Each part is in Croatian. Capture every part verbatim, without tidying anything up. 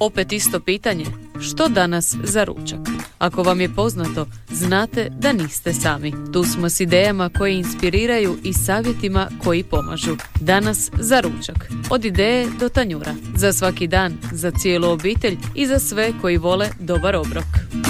Opet isto pitanje, što danas za ručak? Ako vam je poznato, znate da niste sami. Tu smo s idejama koje inspiriraju i savjetima koji pomažu. Danas za ručak. Od ideje do tanjura. Za svaki dan, za cijelu obitelj i za sve koji vole dobar obrok.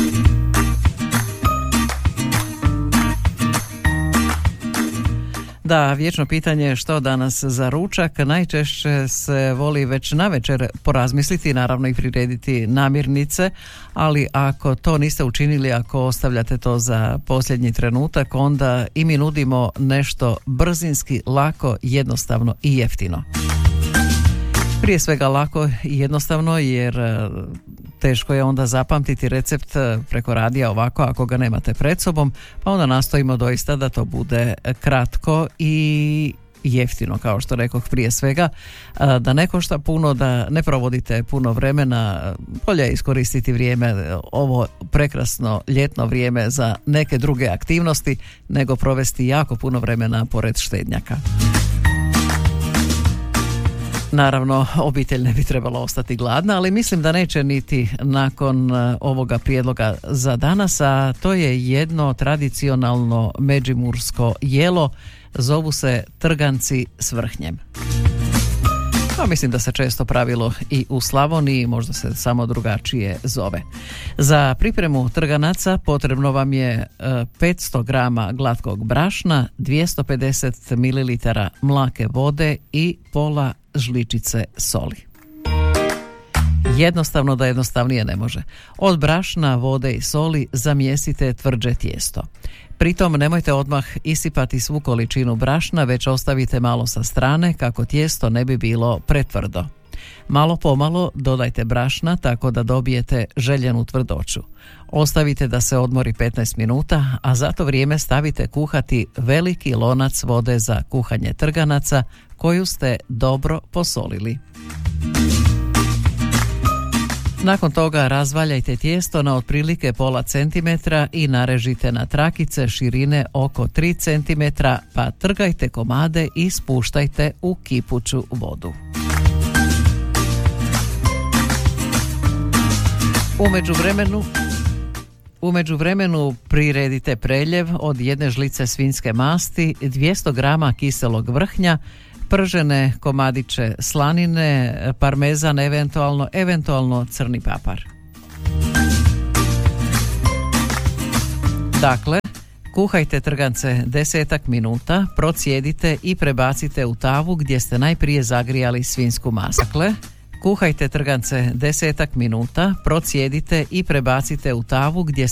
Da, vječno pitanje što danas za ručak. Najčešće se voli već navečer porazmisliti, naravno i prirediti namirnice, ali ako to niste učinili, ako ostavljate to za posljednji trenutak, onda i mi nudimo nešto brzinski, lako, jednostavno i jeftino. Prije svega lako i jednostavno jer teško je onda zapamtiti recept preko radija ovako ako ga nemate pred sobom, pa onda nastojimo doista da to bude kratko i jeftino, kao što rekoh prije svega, da ne košta puno, da ne provodite puno vremena, bolje je iskoristiti vrijeme, ovo prekrasno ljetno vrijeme za neke druge aktivnosti nego provesti jako puno vremena pored štednjaka. Naravno, obitelj ne bi trebala ostati gladna, ali mislim da neće niti nakon ovoga prijedloga za danas, a to je jedno tradicionalno međimursko jelo, zovu se trganci s vrhnjem. Pa mislim da se često pravilo i u Slavoniji, možda se samo drugačije zove. Za pripremu trganaca potrebno vam je petsto grama glatkog brašna, dvjesto pedeset mililitara mlake vode i pola žličice soli. Jednostavno da jednostavnije ne može. Od brašna, vode i soli zamjesite tvrđe tijesto. Pritom nemojte odmah isipati svu količinu brašna, već ostavite malo sa strane kako tijesto ne bi bilo pretvrdo. Malo pomalo dodajte brašna tako da dobijete željenu tvrdoću. Ostavite da se odmori petnaest minuta, a za to vrijeme stavite kuhati veliki lonac vode za kuhanje trganaca koju ste dobro posolili. Nakon toga razvaljajte tijesto na otprilike pola centimetra i narežite na trakice širine oko tri centimetra, pa trgajte komade i spuštajte u kipuću vodu. U međuvremenu U međuvremenu priredite preljev od jedne žlice svinjske masti, dvjesto grama kiselog vrhnja, pržene komadiće slanine, parmezan, eventualno, eventualno crni papar. Dakle, kuhajte trgance desetak minuta, procijedite i prebacite u tavu gdje ste najprije zagrijali svinjsku mastu. Dakle, kuhajte trgance desetak minuta, procijedite i prebacite u tavu gdje